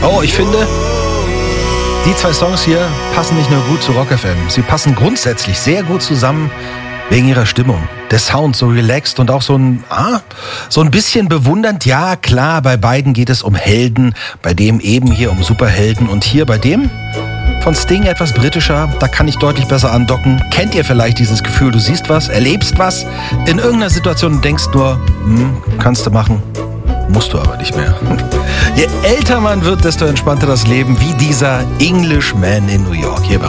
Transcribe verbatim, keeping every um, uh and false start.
Oh, ich finde, die zwei Songs hier passen nicht nur gut zu Rock F M. Sie passen grundsätzlich sehr gut zusammen wegen ihrer Stimmung. Der Sound so relaxed und auch so ein, ah, so ein bisschen bewundernd. Ja, klar, bei beiden geht es um Helden. Bei dem eben hier um Superhelden. Und hier bei dem von Sting etwas britischer. Da kann ich deutlich besser andocken. Kennt ihr vielleicht dieses Gefühl, du siehst was, erlebst was in irgendeiner Situation und denkst nur, hm, kannst du machen. Musst du aber nicht mehr. Je älter man wird, desto entspannter das Leben, wie dieser Englishman in New York hier bei